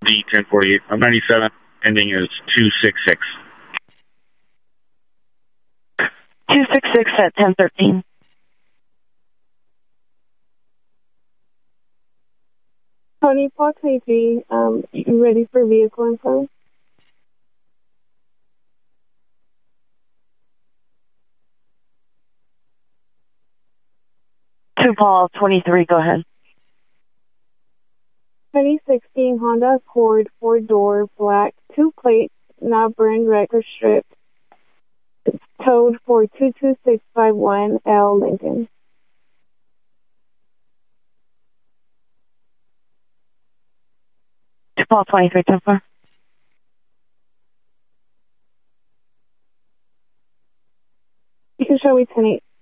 D1048. I'm 97. Ending is 266. 266 at 1013. Tony, Paul 23, you ready for vehicle info? To Paul 23, go ahead. 2016 Honda Accord, 4-door, black, 2 plates, not burned, record stripped. It's towed for 22651 L Lincoln. To Paul 23, 10-4. You can show me 10-8.